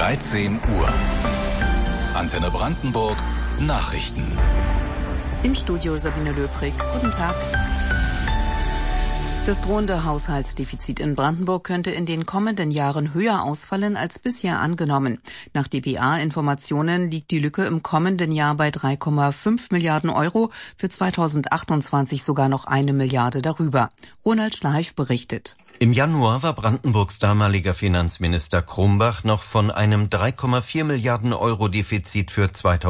13 Uhr. Antenne Brandenburg, Nachrichten. Im Studio Sabine Löbrig. Guten Tag. Das drohende Haushaltsdefizit in Brandenburg könnte in den kommenden Jahren höher ausfallen als bisher angenommen. Nach dpa-Informationen liegt die Lücke im kommenden Jahr bei 3,5 Milliarden Euro, für 2028 sogar noch 1 Milliarde darüber. Ronald Schleif berichtet. Im Januar war Brandenburgs damaliger Finanzminister Krumbach noch von einem 3,4 Milliarden Euro Defizit für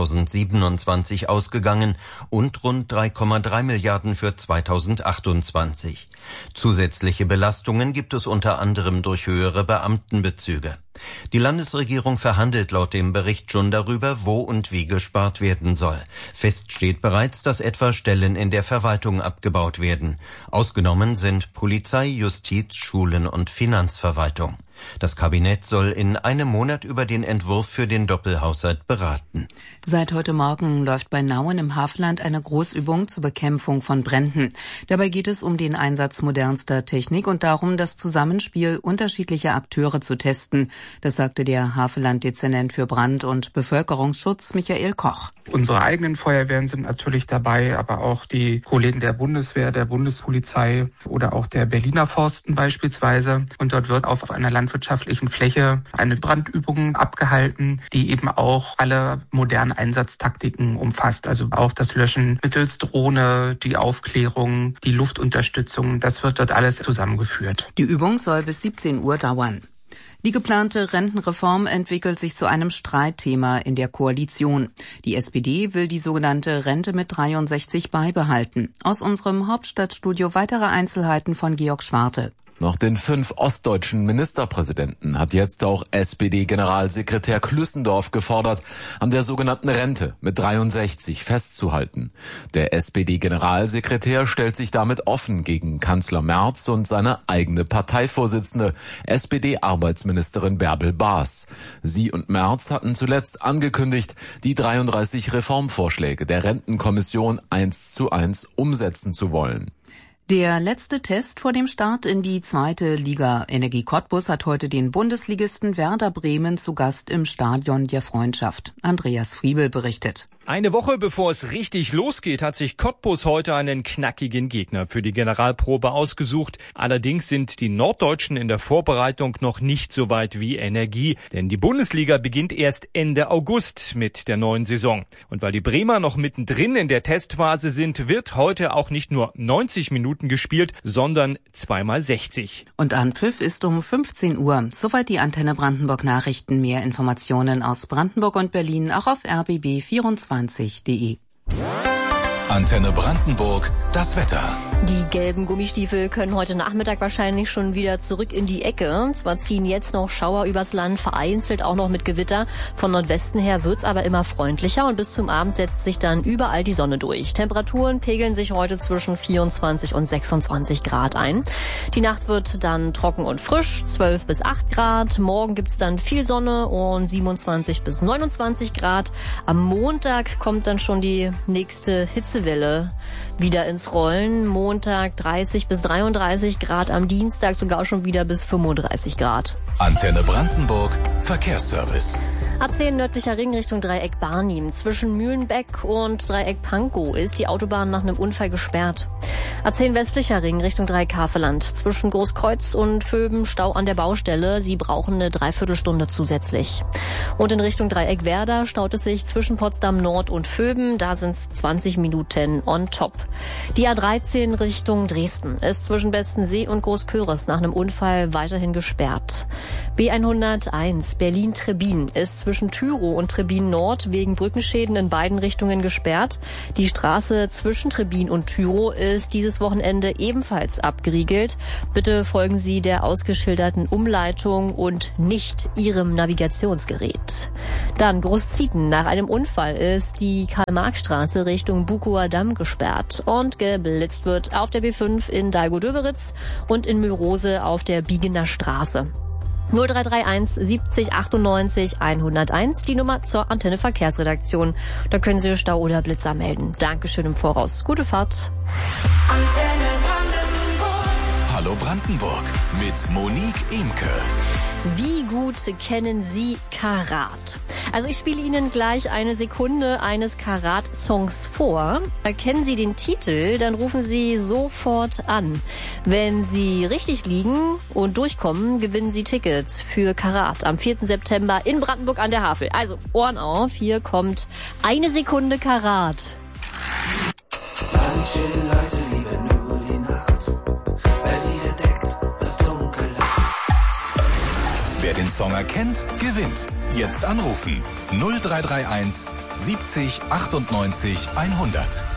2027 ausgegangen und rund 3,3 Milliarden für 2028. Zusätzliche Belastungen gibt es unter anderem durch höhere Beamtenbezüge. Die Landesregierung verhandelt laut dem Bericht schon darüber, wo und wie gespart werden soll. Fest steht bereits, dass etwa Stellen in der Verwaltung abgebaut werden. Ausgenommen sind Polizei, Justiz, Schulen und Finanzverwaltung. Das Kabinett soll in einem Monat über den Entwurf für den Doppelhaushalt beraten. Seit heute Morgen läuft bei Nauen im Havelland eine Großübung zur Bekämpfung von Bränden. Dabei geht es um den Einsatz modernster Technik und darum, das Zusammenspiel unterschiedlicher Akteure zu testen. Das sagte der Havelland-Dezernent für Brand- und Bevölkerungsschutz Michael Koch. Unsere eigenen Feuerwehren sind natürlich dabei, aber auch die Kollegen der Bundeswehr, der Bundespolizei oder auch der Berliner Forsten beispielsweise. Und dort wird auf einer landwirtschaftlichen Fläche eine Brandübung abgehalten, die eben auch alle modernen Einsatztaktiken umfasst. Also auch das Löschen mittels Drohne, die Aufklärung, die Luftunterstützung. Das wird dort alles zusammengeführt. Die Übung soll bis 17 Uhr dauern. Die geplante Rentenreform entwickelt sich zu einem Streitthema in der Koalition. Die SPD will die sogenannte Rente mit 63 beibehalten. Aus unserem Hauptstadtstudio weitere Einzelheiten von Georg Schwarte. Nach den 5 ostdeutschen Ministerpräsidenten hat jetzt auch SPD-Generalsekretär Klüssendorf gefordert, an der sogenannten Rente mit 63 festzuhalten. Der SPD-Generalsekretär stellt sich damit offen gegen Kanzler Merz und seine eigene Parteivorsitzende, SPD-Arbeitsministerin Bärbel Baas. Sie und Merz hatten zuletzt angekündigt, die 33 Reformvorschläge der Rentenkommission 1:1 umsetzen zu wollen. Der letzte Test vor dem Start in die 2. Liga. Energie Cottbus hat heute den Bundesligisten Werder Bremen zu Gast im Stadion der Freundschaft. Andreas Friebel berichtet. Eine Woche bevor es richtig losgeht, hat sich Cottbus heute einen knackigen Gegner für die Generalprobe ausgesucht. Allerdings sind die Norddeutschen in der Vorbereitung noch nicht so weit wie Energie, denn die Bundesliga beginnt erst Ende August mit der neuen Saison. Und weil die Bremer noch mittendrin in der Testphase sind, wird heute auch nicht nur 90 Minuten gespielt, sondern 2x60. Und Anpfiff ist um 15 Uhr. Soweit die Antenne Brandenburg Nachrichten. Mehr Informationen aus Brandenburg und Berlin auch auf rbb24.de. Antenne Brandenburg, das Wetter. Die gelben Gummistiefel können heute Nachmittag wahrscheinlich schon wieder zurück in die Ecke. Zwar ziehen jetzt noch Schauer übers Land, vereinzelt auch noch mit Gewitter. Von Nordwesten her wird's aber immer freundlicher und bis zum Abend setzt sich dann überall die Sonne durch. Temperaturen pegeln sich heute zwischen 24 und 26 Grad ein. Die Nacht wird dann trocken und frisch, 12 bis 8 Grad. Morgen gibt's dann viel Sonne und 27 bis 29 Grad. Am Montag kommt dann schon die nächste Hitzewelle wieder ins Rollen. Montag 30 bis 33 Grad, am Dienstag sogar schon wieder bis 35 Grad. Antenne Brandenburg, Verkehrsservice. A10 nördlicher Ring Richtung Dreieck Barnim. Zwischen Mühlenbeck und Dreieck Pankow ist die Autobahn nach einem Unfall gesperrt. A10 westlicher Ring Richtung Dreieck Havelland. Zwischen Großkreuz und Vöben Stau an der Baustelle. Sie brauchen eine Dreiviertelstunde zusätzlich. Und in Richtung Dreieck Werder staut es sich zwischen Potsdam Nord und Vöben. Da sind es 20 Minuten on top. Die A13 Richtung Dresden ist zwischen Bestensee und Großköris nach einem Unfall weiterhin gesperrt. B101 Berlin-Trebin ist zwischen Tyrow und Trebin Nord wegen Brückenschäden in beiden Richtungen gesperrt. Die Straße zwischen Trebin und Tyrow ist dieses Wochenende ebenfalls abgeriegelt. Bitte folgen Sie der ausgeschilderten Umleitung und nicht Ihrem Navigationsgerät. Dann Großzieten. Nach einem Unfall ist die Karl-Marx-Straße Richtung Bukower Damm gesperrt und geblitzt wird auf der B5 in Dahlgow-Döberitz und in Mühlrose auf der Biegener Straße. 0331 70 98 101, die Nummer zur Antenne Verkehrsredaktion. Da können Sie Stau oder Blitzer melden. Dankeschön im Voraus. Gute Fahrt. Hallo Brandenburg mit Monique Imke. Wie gut kennen Sie Karat? Also ich spiele Ihnen gleich eine Sekunde eines Karat-Songs vor. Erkennen Sie den Titel, dann rufen Sie sofort an. Wenn Sie richtig liegen und durchkommen, gewinnen Sie Tickets für Karat am 4. September in Brandenburg an der Havel. Also Ohren auf, hier kommt eine Sekunde Karat. Manche Leute lieben nur die Nacht, weil sie verdeckt das Dunkel lacht. Wer den Song erkennt, gewinnt. Jetzt anrufen 0331 70 98 100.